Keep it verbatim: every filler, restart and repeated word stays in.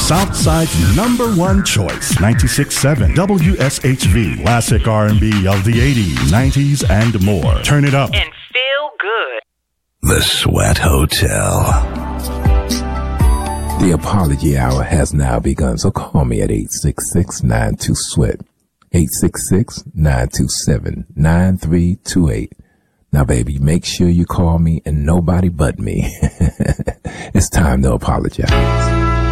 Southside's number one choice, ninety-six point seven W S H V. Classic R and B of the eighties, nineties, and more. Turn it up and feel good. The Sweat Hotel. The Apology Hour has now begun, so call me at eight six six, nine two, SWEAT. eight six six, nine two seven, nine three two eight. Now, baby, make sure you call me and nobody but me. It's time to apologize.